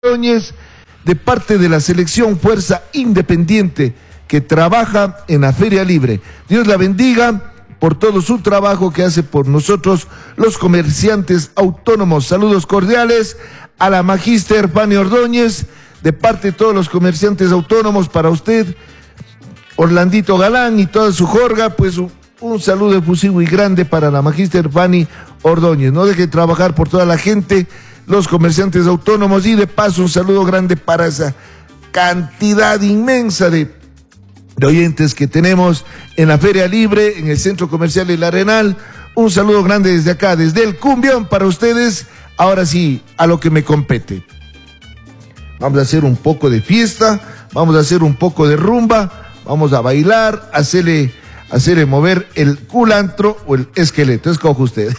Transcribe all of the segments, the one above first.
Ordóñez, de parte de la selección Fuerza Independiente que trabaja en la Feria Libre. Dios la bendiga por todo su trabajo que hace por nosotros los comerciantes autónomos. Saludos cordiales a la Magíster Fanny Ordóñez, de parte de todos los comerciantes autónomos para usted, Orlandito Galán y toda su jorga, pues un saludo efusivo y grande para la Magíster Fanny Ordóñez. No deje de trabajar por toda la gente, los comerciantes autónomos, y de paso un saludo grande para esa cantidad inmensa de oyentes que tenemos en la Feria Libre, en el Centro Comercial El Arenal. Un saludo grande desde acá, desde el Cumbión para ustedes. Ahora sí, a lo que me compete. Vamos a hacer un poco de fiesta, vamos a hacer un poco de rumba, vamos a bailar, hacerle mover el culantro o el esqueleto, escoja usted.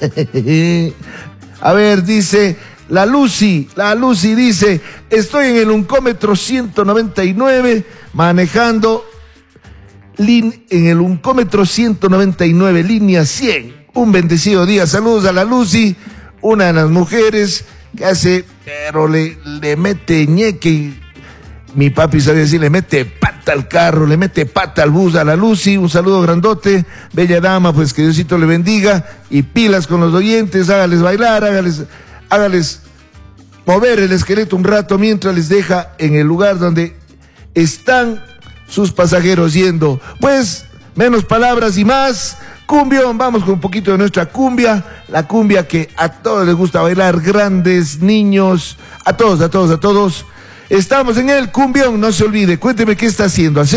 A ver, dice la Lucy dice, estoy en el uncómetro 199, manejando en el uncómetro 199, línea 100. Un bendecido día, saludos a la Lucy, una de las mujeres que hace, pero le mete ñeque, mi papi sabía decir, le mete pata al carro, le mete pata al bus a la Lucy. Un saludo grandote, bella dama, pues que Diosito le bendiga, y pilas con los oyentes, hágales bailar, hágales mover el esqueleto un rato mientras les deja en el lugar donde están sus pasajeros yendo. Pues, menos palabras y más cumbión, vamos con un poquito de nuestra cumbia, la cumbia que a todos les gusta bailar, grandes, niños, a todos. Estamos en el Cumbión, no se olvide, cuénteme qué está haciendo, al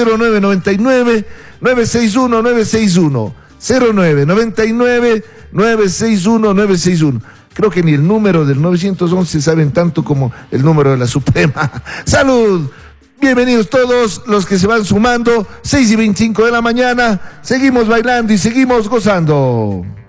0999-961-961, 0999-961-961. Creo que ni el número del 911 saben tanto como el número de la Suprema. ¡Salud! Bienvenidos todos los que se van sumando, 6:25 de la mañana, seguimos bailando y seguimos gozando.